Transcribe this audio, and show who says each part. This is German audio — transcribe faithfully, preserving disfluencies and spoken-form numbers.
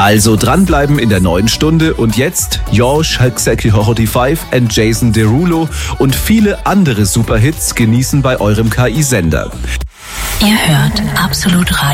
Speaker 1: Also dranbleiben in der neuen Stunde und jetzt Jorge fünf und Jason Derulo und viele andere Superhits genießen bei eurem K I-Sender.
Speaker 2: Ihr hört Absolut Radio.